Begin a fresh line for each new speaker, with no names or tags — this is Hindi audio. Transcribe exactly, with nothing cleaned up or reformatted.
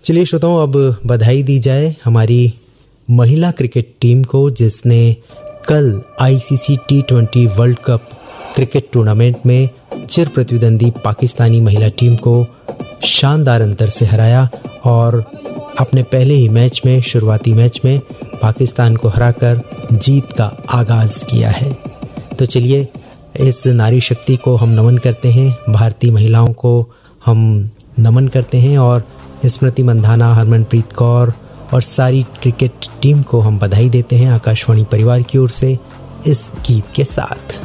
चलिए श्रोताओं, अब बधाई दी जाए हमारी महिला क्रिकेट टीम को, जिसने कल ICC T twenty world cup cricket tournament में चिर प्रतिद्वंदी पाकिस्तानी महिला टीम को शानदार अंतर से हराया और अपने पहले ही मैच में, शुरुआती मैच में पाकिस्तान को हराकर जीत का आगाज किया है। तो चलिए इस नारी शक्ति को हम नमन करते हैं, भारतीय महिलाओं को हम नमन करते हैं और स्मृति मंधाना, हरमनप्रीत कौर और सारी क्रिकेट टीम को हम बधाई देते हैं आकाशवाणी परिवार की ओर से इस गीत के साथ।